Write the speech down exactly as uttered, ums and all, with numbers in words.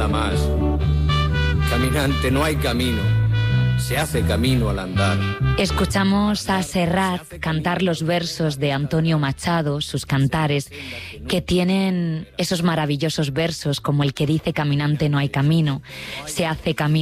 más. Caminante, no hay camino, se hace camino al andar. Escuchamos a Serrat cantar los versos de Antonio Machado, sus cantares, que tienen esos maravillosos versos como el que dice: caminante no hay camino, se hace camino